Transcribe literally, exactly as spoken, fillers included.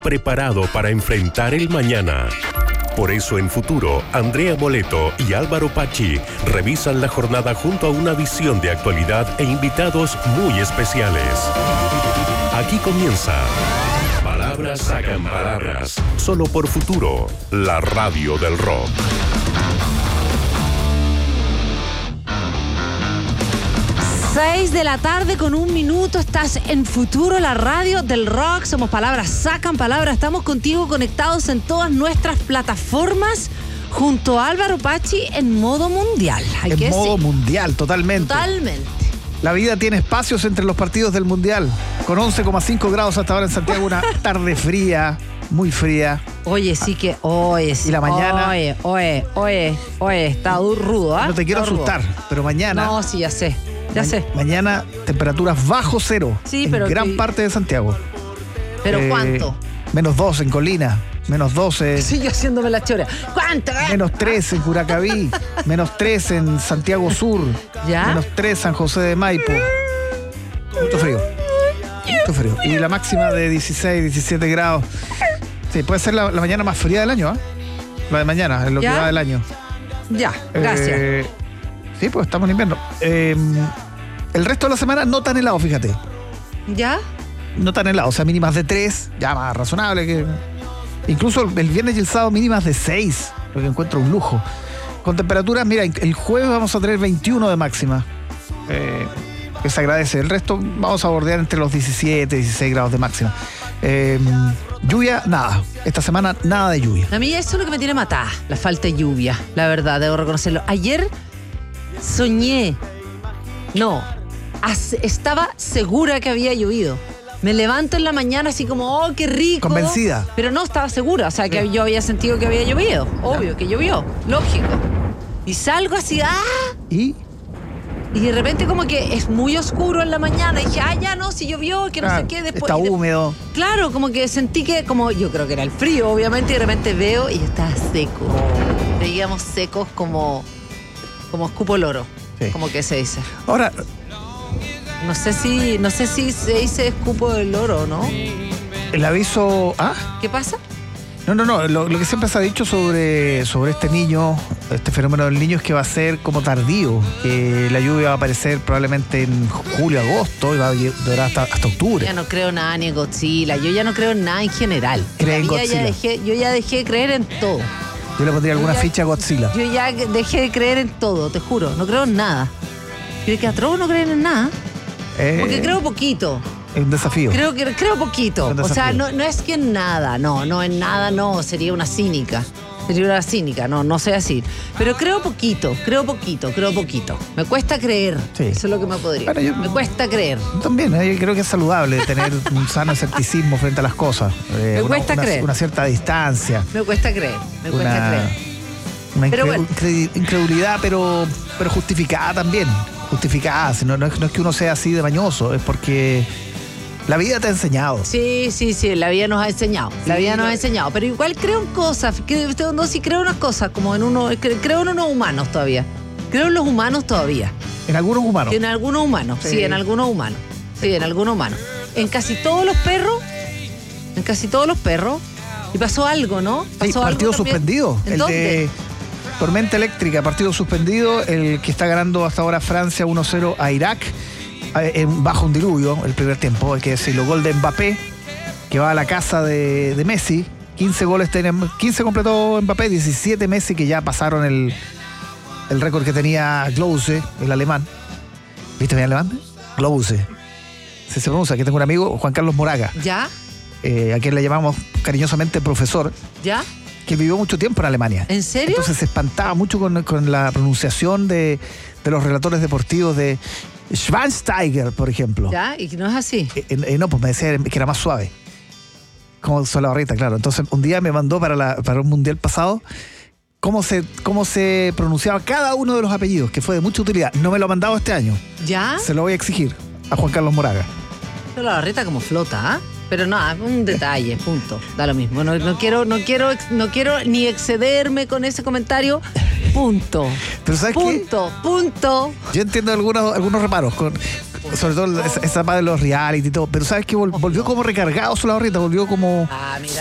preparado para enfrentar el mañana. Por eso en Futuro, Andrea Moleto y Álvaro Pachi revisan la jornada junto a una visión de actualidad e invitados muy especiales. Aquí comienza Palabras Sacan Palabras, solo por Futuro, la radio del rock. seis de la tarde con un minuto, estás en Futuro, la radio del rock. Somos Palabras Sacan Palabras. Estamos contigo conectados en todas nuestras plataformas junto a Álvaro Pachi en modo mundial. Hay en que modo decir. mundial, totalmente. Totalmente. La vida tiene espacios entre los partidos del mundial. Con once coma cinco grados hasta ahora en Santiago, una tarde fría, muy fría. Oye, sí que, oye, sí. Y la mañana. Oye, oye, oye, oye, está rudo, ¿ah? ¿eh? No te quiero está asustar, rudo. pero mañana. No, sí, ya sé. Ya ma- sé. Mañana temperaturas bajo cero sí, en pero gran que... parte de Santiago. ¿Pero eh, cuánto? Menos dos en Colina, menos doce. Sí, yo haciéndome la chora. ¿Cuánto? Eh? Menos tres en Curacaví, menos tres en Santiago Sur, ¿Ya? menos tres San José de Maipo. Mucho frío. Mucho frío. Y la máxima de dieciséis, diecisiete grados. Sí, puede ser la, la mañana más fría del año, ¿eh? La de mañana, en lo ¿Ya? que va del año. Ya, gracias. Eh, sí, pues estamos en invierno. Eh, el resto de la semana no tan helado, fíjate. ¿Ya? No tan helado, o sea, mínimas de tres, ya más razonable que. Incluso el viernes y el sábado mínimas de seis, lo que encuentro un lujo. Con temperaturas, mira, el jueves vamos a tener veintiuno de máxima. Eh, que se agradece. El resto vamos a bordear entre los diecisiete, dieciséis grados de máxima. Eh, lluvia, nada. Esta semana, nada de lluvia. A mí eso es lo que me tiene matada, la falta de lluvia, la verdad, debo reconocerlo. Ayer soñé, no, as, estaba segura que había llovido. Me levanto en la mañana así como, oh, qué rico. Convencida. Pero no estaba segura, o sea, que sí. Yo había sentido que había llovido, obvio, que llovió, lógico. Y salgo así, ¡ah! ¿Y? Y de repente como que es muy oscuro en la mañana. Y dije, ah, ya no, si llovió, que no ah, sé qué. Después, está húmedo. De, claro, como que sentí que, como yo creo que era el frío, obviamente, y de repente veo y estaba seco. Veíamos secos como, como escupo loro, sí. Como que se dice. Ahora, no sé si, no sé si se dice escupo del loro, ¿no? El aviso, ¿ah? ¿Qué pasa? No, no, no, lo, lo que siempre se ha dicho sobre, sobre este niño, este fenómeno del niño es que va a ser como tardío, que la lluvia va a aparecer probablemente en julio, agosto y va a durar hasta, hasta octubre. Yo ya no creo nada ni en Godzilla, yo ya no creo en nada en general. ¿Cree en Godzilla? Ya dejé, yo ya dejé de creer en todo. Yo le pondría alguna ya, ficha a Godzilla. Yo ya dejé de creer en todo, te juro, no creo en nada. ¿Crees que a Trovo no creen en nada? Eh... Porque creo poquito. Es un desafío. Creo que creo poquito. O sea, no, no es que en nada, no, no en nada, no, sería una cínica. Sería una cínica, no, no sé así. Pero creo poquito, creo poquito, creo poquito. Me cuesta creer. Sí. Eso es lo que me podría. Bueno, yo, me cuesta creer. También, yo creo que es saludable tener un sano escepticismo frente a las cosas. Eh, me cuesta una, creer. Una, una cierta distancia. Me cuesta creer, me cuesta una, creer. Una pero incre- bueno. incredulidad, pero, pero justificada también. Justificada. No, no, es, no es que uno sea así de mañoso, es porque la vida te ha enseñado. Sí, sí, sí, la vida nos ha enseñado. Sí, la vida nos ha enseñado. Pero igual creo en cosas. Creo, no, sí creo en unas cosas, como en uno. Creo en unos humanos todavía. Creo en los humanos todavía. ¿En algunos humanos? En algunos humanos, sí, sí en algunos humanos. Sí, en algunos humanos. En casi todos los perros. En casi todos los perros. Y pasó algo, ¿no? Pasó sí, partido algo suspendido. ¿En el dónde? De Tormenta Eléctrica, partido suspendido. El que está ganando hasta ahora Francia uno cero a Irak. Bajo un diluvio el primer tiempo, hay que decirlo. Gol de Mbappé, que va a la casa de, de Messi. quince goles tenemos, quince completó Mbappé, diecisiete Messi, que ya pasaron el, el récord que tenía Klose, el alemán. ¿Viste mi alemán? Klose. Se, se pronuncia, aquí tengo un amigo, Juan Carlos Moraga. ¿Ya? Eh, a quien le llamamos cariñosamente profesor. ¿Ya? Que vivió mucho tiempo en Alemania. ¿En serio? Entonces se espantaba mucho con, con la pronunciación de, de los relatores deportivos de Schweinsteiger, por ejemplo. ¿Ya? ¿Y no es así? Eh, eh, no, pues me decía que era más suave. Como Solabarrieta, claro. Entonces un día me mandó para, la, para un mundial pasado cómo se, cómo se pronunciaba cada uno de los apellidos, que fue de mucha utilidad. No me lo ha mandado este año. ¿Ya? Se lo voy a exigir a Juan Carlos Moraga. Solabarrieta como flota, ¿ah? ¿eh? Pero nada, un detalle, punto. Da lo mismo. No, no quiero, no quiero, no quiero ni excederme con ese comentario. Punto. Pero ¿sabes punto, qué? punto. Yo entiendo algunos, algunos reparos. Con, sobre todo esa, esa parte de los reality y todo. Pero sabes que vol- volvió como recargado su la barrita, volvió como. Ah, mira.